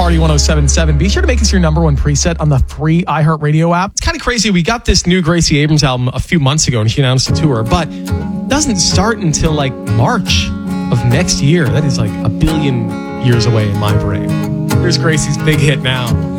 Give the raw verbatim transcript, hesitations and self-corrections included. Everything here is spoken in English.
Party one oh seven point seven. Be sure to make this your number one preset on the free iHeartRadio app. It's kind of crazy. We got this new Gracie Abrams album a few months ago, and she announced a tour, but it doesn't start until like March of next year. That is like a billion years away in my brain. Here's Gracie's big hit now.